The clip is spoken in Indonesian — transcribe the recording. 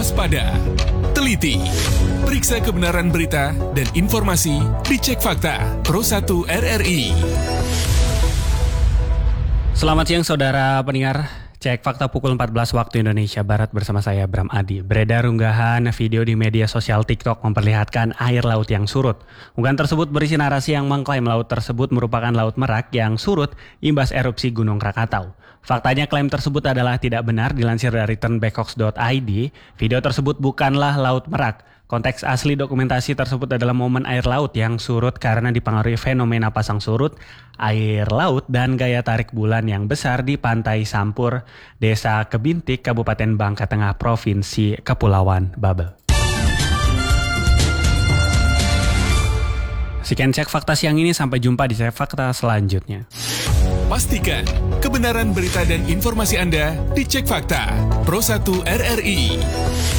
waspada, teliti, periksa kebenaran berita dan informasi di Cek Fakta Pro 1 RRI. Selamat siang saudara pendengar. Cek Fakta pukul 14 waktu Indonesia Barat bersama saya Bram Adi. Beredar unggahan video di media sosial TikTok memperlihatkan air laut yang surut. Unggahan tersebut berisi narasi yang mengklaim laut tersebut merupakan Laut Merak yang surut imbas erupsi Gunung Krakatau. Faktanya klaim tersebut adalah tidak benar. Dilansir dari turnbackhawks.id, video tersebut bukanlah Laut Merak. Konteks asli dokumentasi tersebut adalah momen air laut yang surut karena dipengaruhi fenomena pasang surut air laut dan gaya tarik bulan yang besar di Pantai Sampur, Desa Kebintik, Kabupaten Bangka Tengah, Provinsi Kepulauan Babel. Sekian Cek Fakta siang ini, sampai jumpa di Cek Fakta selanjutnya. Pastikan kebenaran berita dan informasi Anda di Cek Fakta Pro 1 RRI.